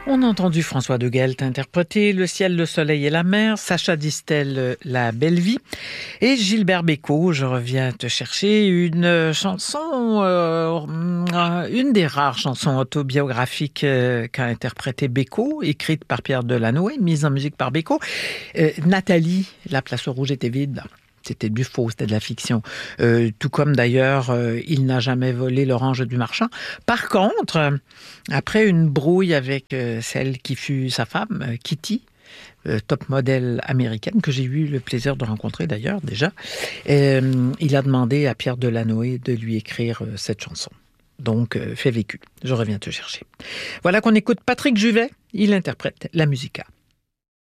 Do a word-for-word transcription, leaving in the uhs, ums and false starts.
On a entendu François de Guelt interpréter Le ciel, le soleil et la mer, Sacha Distel, La belle vie, et Gilbert Bécaud, Je reviens te chercher, une chanson, euh, une des rares chansons autobiographiques euh, qu'a interprété Bécaud, écrite par Pierre Delanoë, mise en musique par Bécaud. Euh, Nathalie, La place rouge était vide. C'était du faux, c'était de la fiction. Euh, tout comme d'ailleurs, euh, Il n'a jamais volé l'orange du marchand. Par contre, euh, après une brouille avec euh, celle qui fut sa femme, euh, Kitty, euh, top modèle américaine, que j'ai eu le plaisir de rencontrer d'ailleurs déjà, euh, il a demandé à Pierre Delanoë de lui écrire euh, cette chanson. Donc, euh, fait vécu. Je reviens te chercher. Voilà qu'on écoute Patrick Juvet. Il interprète la musica.